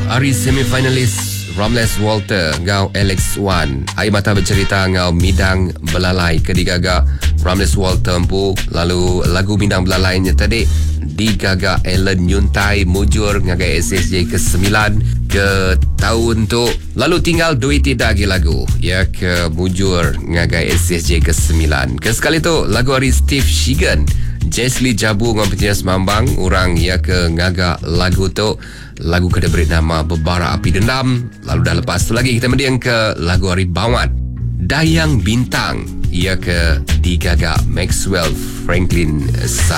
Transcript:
Hari semifinalis Ramles Walter ngau Alex Wan. Air mata bercerita ngau Midang Belalai kedigagak Ramles Walter empu. Lalu lagu Midang Belalai nya tadi digagak Alan Yuntai mujur ngagai SSJ ke-9 ke tahun tu. Lalu tinggal duit tidak lagi lagu ya ke mujur ngagai SSJ ke-9. Ke sekali tu lagu hari Steve Shigan Jesli Jabu dengan penyiar Semambang orang ya ke ngagak lagu tu. Lagu kada beri nama Bebara Api Dendam. Lalu dah lepas tu lagi kita mendiang ke lagu hari Bawat Dayang Bintang ia ke digagak Maxwell Franklin Sa